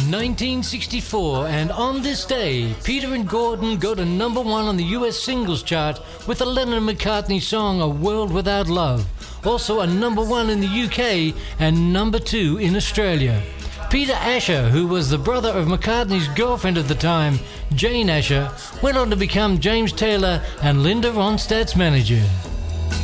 1964, and on this day, Peter and Gordon go to number one on the US singles chart with the Lennon and McCartney song A World Without Love, also a number one in the UK and number two in Australia. Peter Asher, who was the brother of McCartney's girlfriend at the time, Jane Asher, went on to become James Taylor and Linda Ronstadt's manager.